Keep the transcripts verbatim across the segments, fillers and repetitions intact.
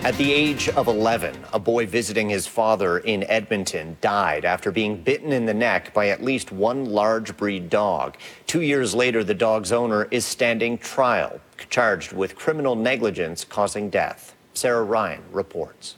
At the age of eleven, a boy visiting his father in Edmonton died after being bitten in the neck by at least one large breed dog. Two years later, the dog's owner is standing trial, charged with criminal negligence causing death. Sarah Ryan reports.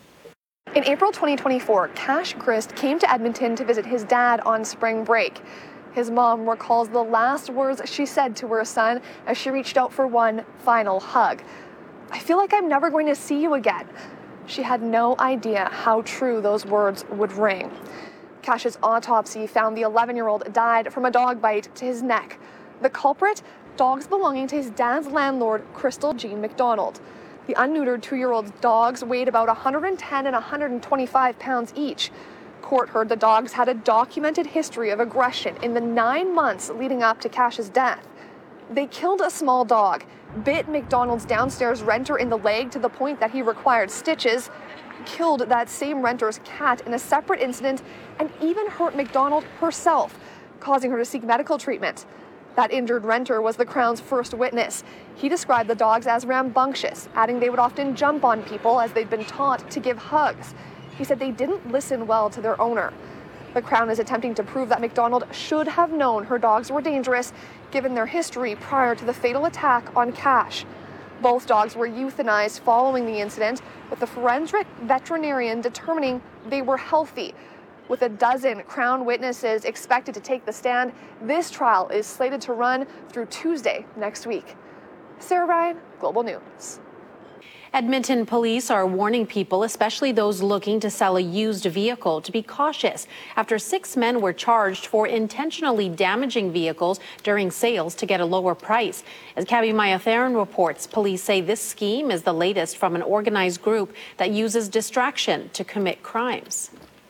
In April twenty twenty-four, Cash Grist came to Edmonton to visit his dad on spring break. His mom recalls the last words she said to her son as she reached out for one final hug. "I feel like I'm never going to see you again." She had no idea how true those words would ring. Cash's autopsy found the eleven-year-old died from a dog bite to his neck. The culprit? Dogs belonging to his dad's landlord, Crystal Jean McDonald. The unneutered two-year-old's dogs weighed about one hundred ten and one hundred twenty-five pounds each. Court heard the dogs had a documented history of aggression in the nine months leading up to Cash's death. They killed a small dog, bit McDonald's downstairs renter in the leg to the point that he required stitches, killed that same renter's cat in a separate incident, and even hurt McDonald herself, causing her to seek medical treatment. That injured renter was the Crown's first witness. He described the dogs as rambunctious, adding they would often jump on people as they'd been taught to give hugs. He said they didn't listen well to their owner. The Crown is attempting to prove that McDonald should have known her dogs were dangerous, given their history prior to the fatal attack on Cash. Both dogs were euthanized following the incident, with the forensic veterinarian determining they were healthy. With a dozen Crown witnesses expected to take the stand, this trial is slated to run through Tuesday next week. Sarah Ryan, Global News. Edmonton police are warning people, especially those looking to sell a used vehicle, to be cautious after six men were charged for intentionally damaging vehicles during sales to get a lower price. As Cabby Mayatheran reports, police say this scheme is the latest from an organized group that uses distraction to commit crimes.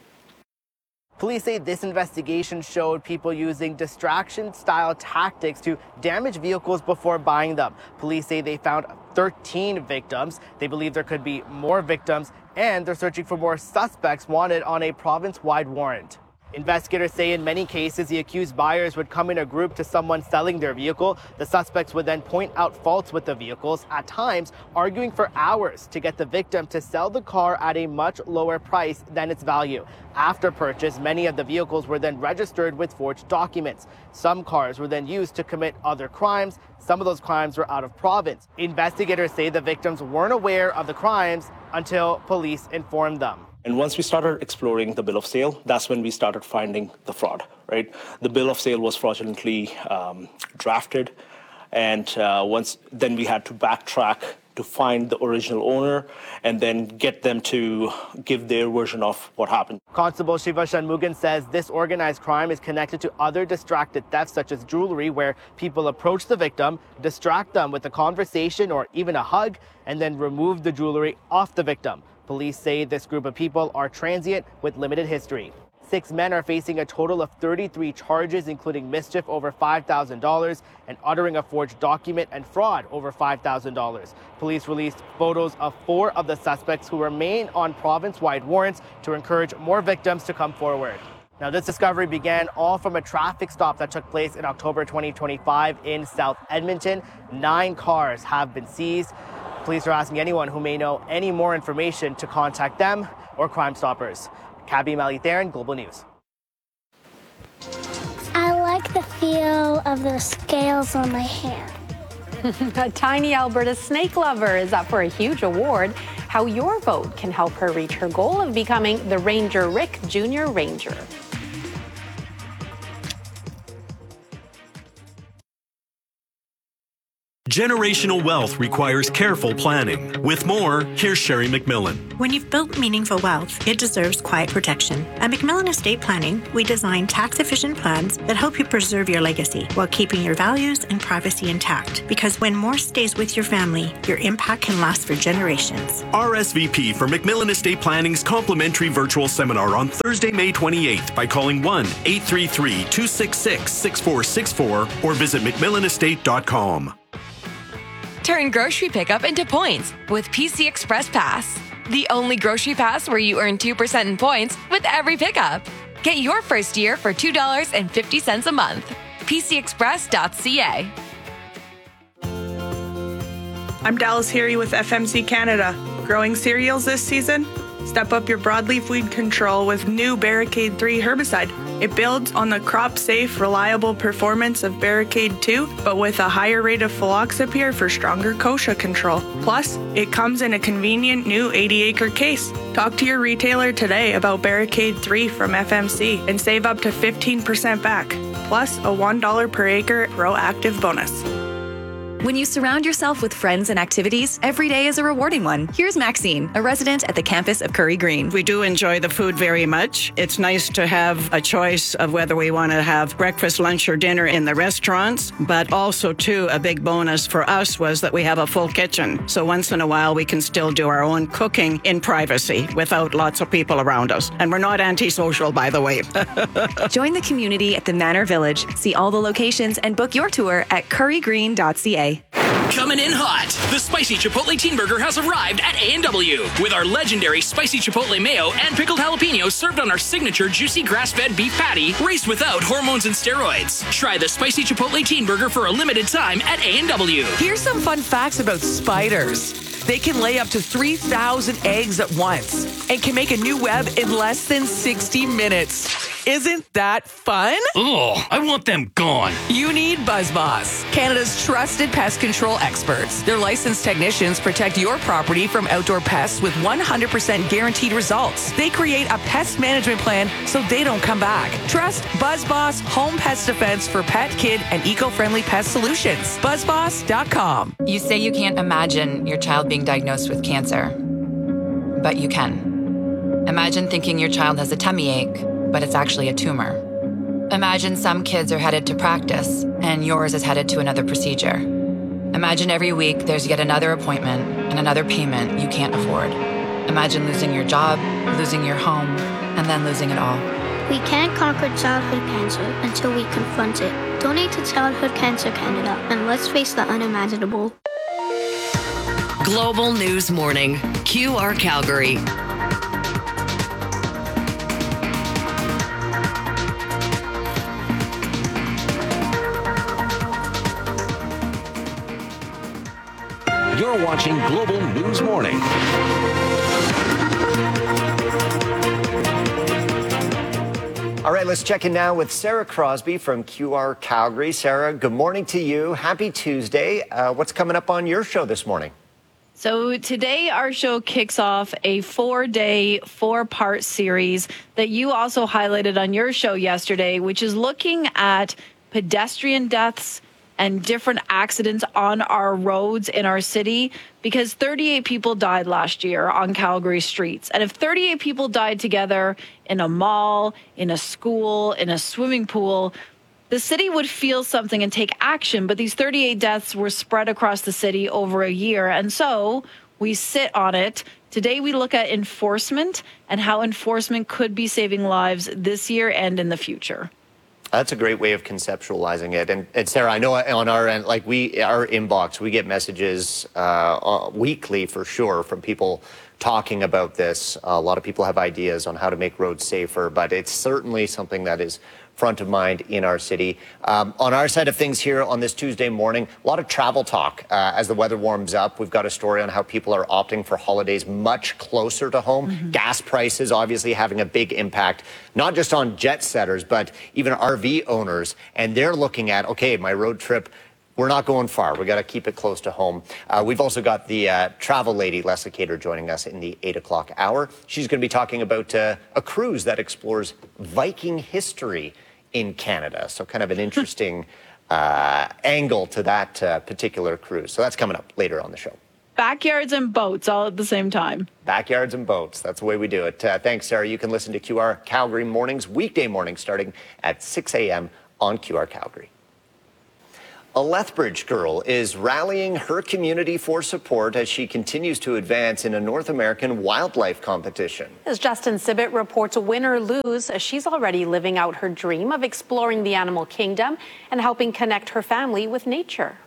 Police say this investigation showed people using distraction-style tactics to damage vehicles before buying them. Police say they found thirteen victims. They believe there could be more victims, and they're searching for more suspects wanted on a province-wide warrant. Investigators say in many cases, the accused buyers would come in a group to someone selling their vehicle. The suspects would then point out faults with the vehicles, at times arguing for hours to get the victim to sell the car at a much lower price than its value. After purchase, many of the vehicles were then registered with forged documents. Some cars were then used to commit other crimes. Some of those crimes were out of province. Investigators say the victims weren't aware of the crimes until police informed them. And once we started exploring the bill of sale, that's when we started finding the fraud, right? The bill of sale was fraudulently um, drafted. And uh, once then we had to backtrack to find the original owner and then get them to give their version of what happened. Constable Shiva Shanmugan says this organized crime is connected to other distracted thefts such as jewelry, where people approach the victim, distract them with a conversation or even a hug, and then remove the jewelry off the victim. Police say this group of people are transient with limited history. Six men are facing a total of thirty-three charges, including mischief over five thousand dollars and uttering a forged document and fraud over five thousand dollars. Police released photos of four of the suspects who remain on province-wide warrants to encourage more victims to come forward. Now, this discovery began all from a traffic stop that took place in October twenty twenty-five in South Edmonton. Nine cars have been seized. Police are asking anyone who may know any more information to contact them or Crime Stoppers. Cabby Mayatheran, Global News. I like the feel of the scales on my hand. A tiny Alberta snake lover is up for a huge award. How your vote can help her reach her goal of becoming the Ranger Rick Junior Ranger. Generational wealth requires careful planning. With more, here's Sherry McMillan. When you've built meaningful wealth, it deserves quiet protection. At McMillan Estate Planning, we design tax-efficient plans that help you preserve your legacy while keeping your values and privacy intact. Because when more stays with your family, your impact can last for generations. R S V P for McMillan Estate Planning's complimentary virtual seminar on Thursday, May twenty-eighth by calling one eight three three, two six six, six four six four or visit mcmillan estate dot com. Turn grocery pickup into points with P C Express Pass. The only grocery pass where you earn two percent in points with every pickup. Get your first year for two dollars and fifty cents a month. p c express dot c a. I'm Dallas Harry with F M C Canada. growing cereals this season? Step up your broadleaf weed control with new Barricade three herbicide. It builds on the crop-safe, reliable performance of Barricade two, but with a higher rate of fluoxapyr for stronger kochia control. Plus, it comes in a convenient new eighty acre case. Talk to your retailer today about Barricade three from F M C and save up to fifteen percent back, plus a one dollar per acre proactive bonus. When you surround yourself with friends and activities, every day is a rewarding one. Here's Maxine, a resident at the campus of Curry Green. We do enjoy the food very much. It's nice to have a choice of whether we want to have breakfast, lunch, or dinner in the restaurants, but also, too, a big bonus for us was that we have a full kitchen. So once in a while, we can still do our own cooking in privacy without lots of people around us. And we're not antisocial, by the way. Join the community at the Manor Village. See all the locations and book your tour at curry green dot c a. Coming in hot, the Spicy Chipotle Teen Burger has arrived at A and W with our legendary Spicy Chipotle Mayo and pickled jalapenos served on our signature juicy grass-fed beef patty raised without hormones and steroids. Try the Spicy Chipotle Teen Burger for a limited time at A and W. Here's some fun facts about spiders. They can lay up to three thousand eggs at once and can make a new web in less than sixty minutes. Isn't that fun? Ugh, I want them gone. You need BuzzBoss, Canada's trusted pest control experts. Their licensed technicians protect your property from outdoor pests with one hundred percent guaranteed results. They create a pest management plan so they don't come back. Trust BuzzBoss Home Pest Defense for pet, kid, and eco-friendly pest solutions. BuzzBoss dot com. You say you can't imagine your child being diagnosed with cancer, but you can. Imagine thinking your child has a tummy ache, but it's actually a tumor. Imagine some kids are headed to practice and yours is headed to another procedure. Imagine every week there's yet another appointment and another payment you can't afford. Imagine losing your job, losing your home, and then losing it all. We can't conquer childhood cancer until we confront it. Donate to Childhood Cancer Canada and let's face the unimaginable. Global News Morning, Q R Calgary. You're watching Global News Morning. All right, let's check in now with Sarah Crosby from Q R Calgary. Sarah, good morning to you. Happy Tuesday. Uh, what's coming up on your show this morning? So today our show kicks off a four-day, four-part series that you also highlighted on your show yesterday, which is looking at pedestrian deaths and different accidents on our roads in our city, because thirty-eight people died last year on Calgary streets. And if thirty-eight people died together in a mall, in a school, in a swimming pool, the city would feel something and take action. But these thirty-eight deaths were spread across the city over a year. And so we sit on it. Today we look at enforcement and how enforcement could be saving lives this year and in the future. That's a great way of conceptualizing it. And, and Sarah, I know on our end, like we, our inbox, we get messages uh, weekly for sure from people talking about this. A lot of people have ideas on how to make roads safer, but it's certainly something that is front of mind in our city. Um, on our side of things here on this Tuesday morning, a lot of travel talk uh, as the weather warms up. We've got a story on how people are opting for holidays much closer to home. Mm-hmm. Gas prices obviously having a big impact, not just on jet setters, but even R V owners. And they're looking at, okay, my road trip, we're not going far. We got to keep it close to home. Uh, we've also got the uh, travel lady, Leslie Cater, joining us in the eight o'clock hour. She's going to be talking about uh, a cruise that explores Viking history in Canada. So kind of an interesting uh, angle to that uh, particular cruise. So that's coming up later on the show. Backyards and boats all at the same time. Backyards and boats. That's the way we do it. Uh, thanks, Sarah. You can listen to Q R Calgary mornings, weekday mornings, starting at six a.m. on Q R Calgary. A Lethbridge girl is rallying her community for support as she continues to advance in a North American wildlife competition. As Justin Sibbett reports, win or lose, she's already living out her dream of exploring the animal kingdom and helping connect her family with nature.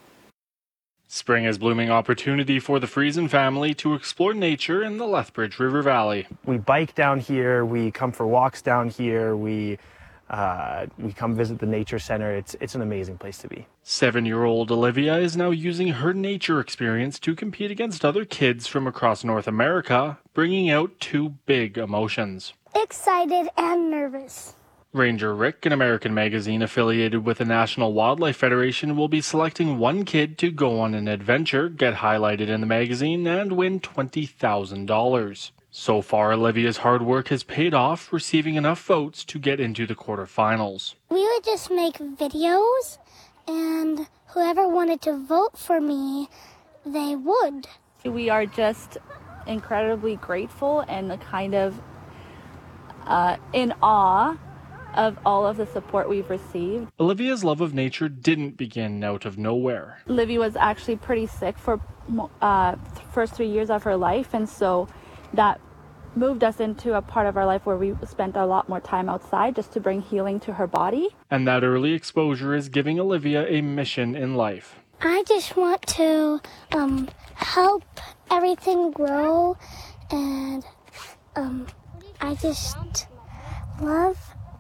Spring is blooming opportunity for the Friesen family to explore nature in the Lethbridge River Valley. We bike down here, we come for walks down here, we Uh, we come visit the nature center. It's it's an amazing place to be. Seven-year-old Olivia is now using her nature experience to compete against other kids from across North America, bringing out two big emotions. Excited and nervous. Ranger Rick, an American magazine affiliated with the National Wildlife Federation, will be selecting one kid to go on an adventure, get highlighted in the magazine, and win twenty thousand dollars. So far, Olivia's hard work has paid off, receiving enough votes to get into the quarterfinals. We would just make videos, and whoever wanted to vote for me, they would. We are just incredibly grateful and kind of uh, in awe of all of the support we've received. Olivia's love of nature didn't begin out of nowhere. Livy was actually pretty sick for uh, the first three years of her life, and so that moved us into a part of our life where we spent a lot more time outside just to bring healing to her body. And that early exposure is giving Olivia a mission in life. I just want to um, help everything grow, and um, I just love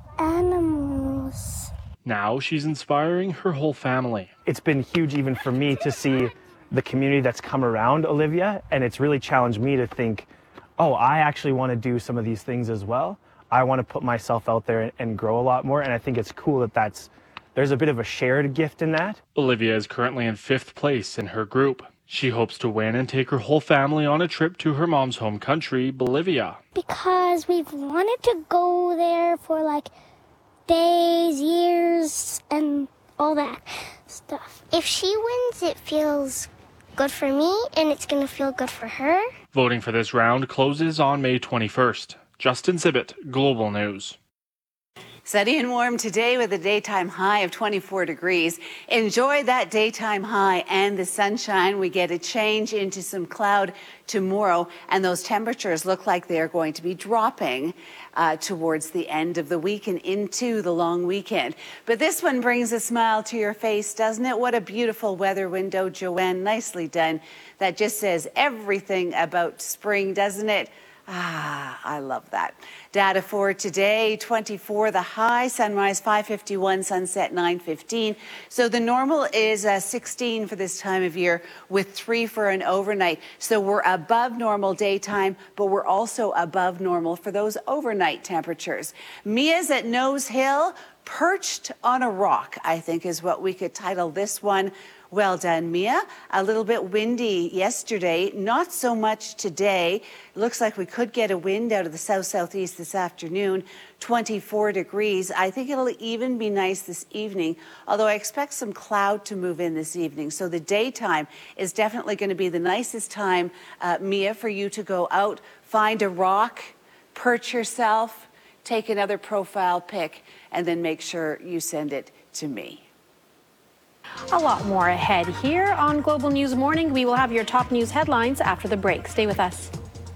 animals. Now she's inspiring her whole family. It's been huge even for me to see the community that's come around Olivia, and it's really challenged me to think, oh, I actually want to do some of these things as well. I want to put myself out there and, and grow a lot more, and I think it's cool that that's, there's a bit of a shared gift in that. Olivia is currently in fifth place in her group. She hopes to win and take her whole family on a trip to her mom's home country, Bolivia. Because we've wanted to go there for like days, years, and all that stuff. If she wins, it feels good for me, and it's going to feel good for her. Voting for this round closes on May twenty-first. Justin Sibbett, Global News. Sunny and warm today with a daytime high of twenty-four degrees. Enjoy that daytime high and the sunshine. We get a change into some cloud tomorrow, and those temperatures look like they're going to be dropping uh, towards the end of the week and into the long weekend. But this one brings a smile to your face, doesn't it? What a beautiful weather window, Joanne. Nicely done. That just says everything about spring, doesn't it? Ah, I love that. Data for today, twenty-four the high, sunrise five fifty-one, sunset nine fifteen. So the normal is uh, sixteen for this time of year with three for an overnight. So we're above normal daytime, but we're also above normal for those overnight temperatures. Mia's at Nose Hill, perched on a rock, I think is what we could title this one. Well done, Mia. A little bit windy yesterday, not so much today. It looks like we could get a wind out of the south-southeast this afternoon, twenty-four degrees. I think it'll even be nice this evening, although I expect some cloud to move in this evening. So the daytime is definitely going to be the nicest time, uh, Mia, for you to go out, find a rock, perch yourself, take another profile pic, and then make sure you send it to me. A lot more ahead here on Global News Morning. We will have your top news headlines after the break. Stay with us.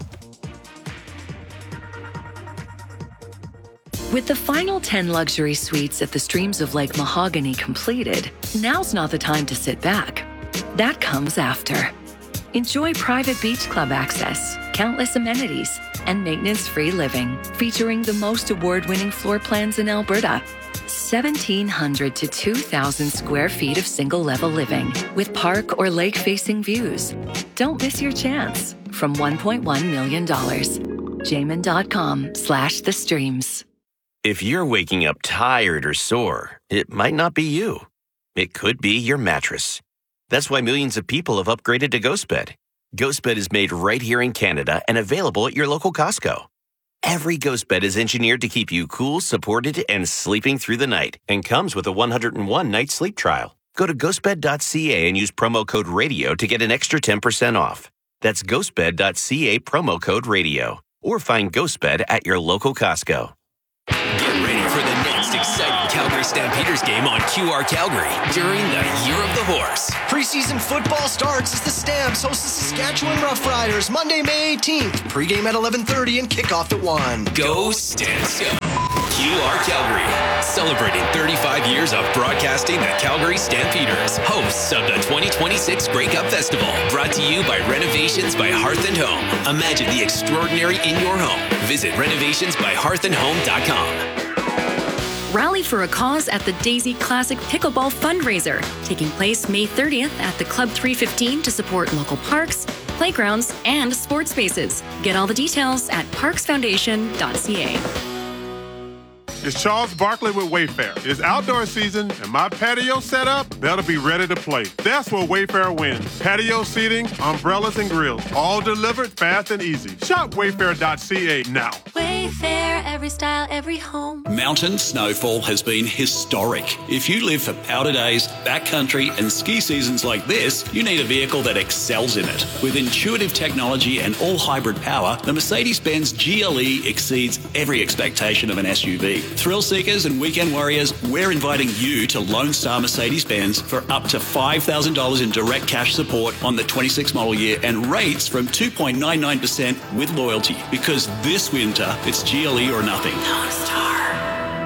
With the final ten luxury suites at the Streams of Lake Mahogany completed, now's not the time to sit back. That comes after. Enjoy private beach club access, countless amenities, and maintenance-free living, featuring the most award-winning floor plans in Alberta. seventeen hundred to two thousand square feet of single-level living with park or lake-facing views. Don't miss your chance from one point one million dollars. Jamin.com slash the streams. If you're waking up tired or sore, it might not be you. It could be your mattress. That's why millions of people have upgraded to GhostBed. GhostBed is made right here in Canada and available at your local Costco. Every GhostBed is engineered to keep you cool, supported, and sleeping through the night, and comes with a one hundred one night sleep trial. Go to ghostbed dot c a and use promo code RADIO to get an extra ten percent off. That's ghostbed dot c a, promo code RADIO. Or find GhostBed at your local Costco. Get ready for the next exciting Calgary Stampeders game on Q R Calgary during the Year of the Horse. Preseason football starts as the Stamps host the Saskatchewan Roughriders Monday, May eighteenth. Pre-game at eleven thirty and kickoff at one. Go Stamps go! Q R Calgary, celebrating thirty-five years of broadcasting the Calgary Stampeders, hosts of the twenty twenty-six Grey Cup Festival, brought to you by Renovations by Hearth and Home. Imagine the extraordinary in your home. Visit renovations by hearth and home dot com. Rally for a Cause at the Daisy Classic Pickleball Fundraiser, taking place May thirtieth at the Club three fifteen to support local parks, playgrounds, and sports spaces. Get all the details at parks foundation dot c a. It's Charles Barkley with Wayfair. It's outdoor season, and my patio set up better be ready to play. That's where Wayfair wins. Patio seating, umbrellas, and grills, all delivered fast and easy. Shop wayfair dot c a now. Wayfair, every style, every home. Mountain snowfall has been historic. If you live for powder days, backcountry, and ski seasons like this, you need a vehicle that excels in it. With intuitive technology and all-hybrid power, the Mercedes-Benz G L E exceeds every expectation of an S U V. Thrill seekers and weekend warriors, we're inviting you to Lone Star Mercedes-Benz for up to five thousand dollars in direct cash support on the twenty-six model year and rates from two point nine nine percent with loyalty. Because this winter, it's G L E or nothing. Lone Star.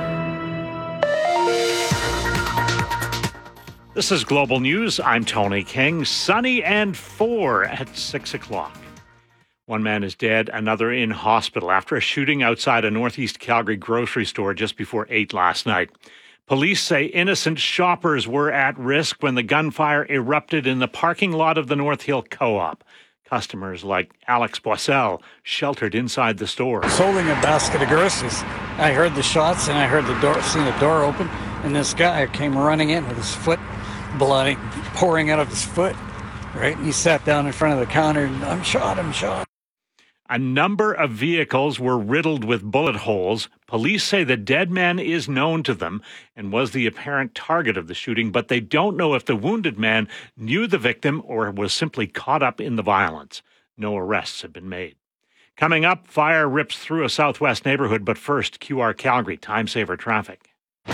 This is Global News. I'm Tony King. Sunny and four at six o'clock. One man is dead, another in hospital after a shooting outside a northeast Calgary grocery store just before eight last night. Police say innocent shoppers were at risk when the gunfire erupted in the parking lot of the North Hill Co-op. Customers like Alex Boissel sheltered inside the store. I was holding a basket of groceries. I heard the shots and I heard the door, seen the door open, and this guy came running in with his foot bloody, pouring out of his foot. Right, and he sat down in front of the counter and I'm shot, I'm shot. A number of vehicles were riddled with bullet holes. Police say the dead man is known to them and was the apparent target of the shooting, but they don't know if the wounded man knew the victim or was simply caught up in the violence. No arrests have been made. Coming up, fire rips through a southwest neighborhood, but first, Q R Calgary Time Saver Traffic.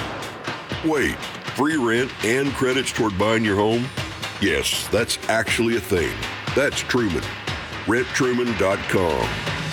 Wait, free rent and credits toward buying your home? Yes, that's actually a thing. That's Truman. rent truman dot com.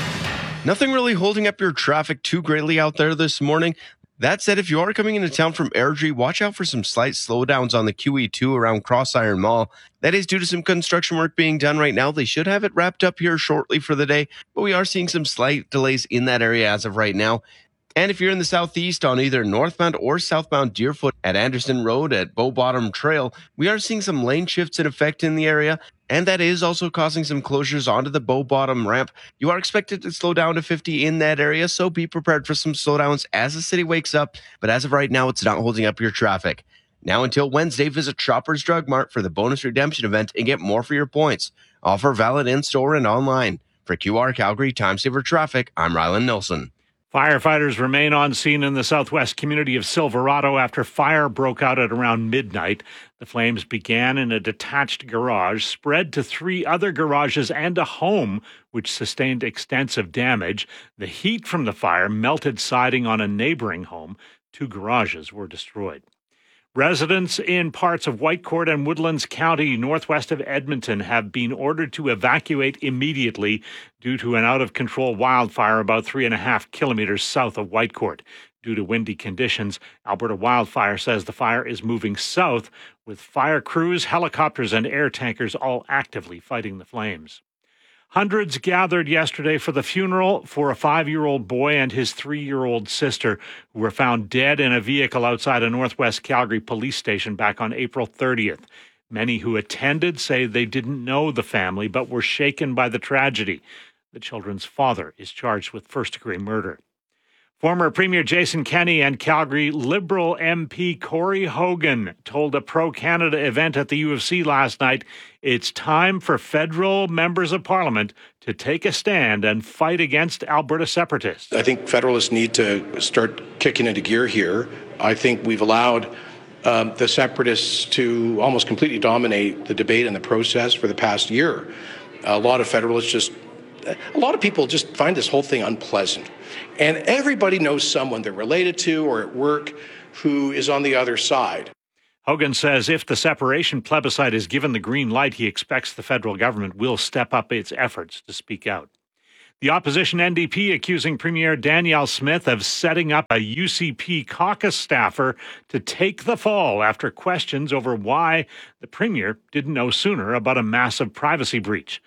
Nothing really holding up your traffic too greatly out there this morning. That said, if you are coming into town from Airdrie, watch out for some slight slowdowns on the Q E two around Cross Iron Mall. That is due to some construction work being done right now. They should have it wrapped up here shortly for the day, but we are seeing some slight delays in that area as of right now. And if you're in the southeast on either northbound or southbound Deerfoot at Anderson Road at Bow Bottom Trail, we are seeing some lane shifts in effect in the area, and that is also causing some closures onto the Bow Bottom ramp. You are expected to slow down to fifty in that area, so be prepared for some slowdowns as the city wakes up, but as of right now, it's not holding up your traffic. Now until Wednesday, visit Shoppers Drug Mart for the bonus redemption event and get more for your points. Offer valid in-store and online. For Q R Calgary Time Saver Traffic, I'm Rylan Nilsson. Firefighters remain on scene in the southwest community of Silverado after fire broke out at around midnight. The flames began in a detached garage, spread to three other garages and a home, which sustained extensive damage. The heat from the fire melted siding on a neighboring home. Two garages were destroyed. Residents in parts of Whitecourt and Woodlands County, northwest of Edmonton, have been ordered to evacuate immediately due to an out-of-control wildfire about three and a half kilometers south of Whitecourt. Due to windy conditions, Alberta Wildfire says the fire is moving south, with fire crews, helicopters, and air tankers all actively fighting the flames. Hundreds gathered yesterday for the funeral for a five-year-old boy and his three-year-old sister who were found dead in a vehicle outside a Northwest Calgary police station back on April thirtieth. Many who attended say they didn't know the family but were shaken by the tragedy. The children's father is charged with first-degree murder. Former Premier Jason Kenney and Calgary Liberal M P Corey Hogan told a pro-Canada event at the U of C last night it's time for federal members of parliament to take a stand and fight against Alberta separatists. I think federalists need to start kicking into gear here. I think we've allowed um, the separatists to almost completely dominate the debate and the process for the past year. A lot of federalists just A lot of people just find this whole thing unpleasant. And everybody knows someone they're related to or at work who is on the other side. Hogan says if the separation plebiscite is given the green light, he expects the federal government will step up its efforts to speak out. The opposition N D P accusing Premier Danielle Smith of setting up a U C P caucus staffer to take the fall after questions over why the Premier didn't know sooner about a massive privacy breach. The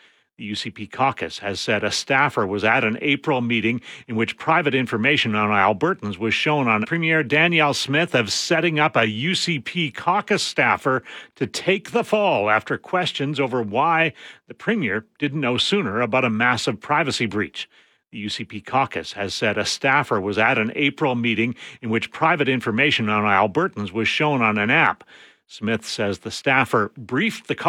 The U C P caucus has said a staffer was at an April meeting in which private information on Albertans was shown on Premier Danielle Smith of setting up a U C P caucus staffer to take the fall after questions over why the Premier didn't know sooner about a massive privacy breach. The U C P caucus has said a staffer was at an April meeting in which private information on Albertans was shown on an app. Smith says the staffer briefed the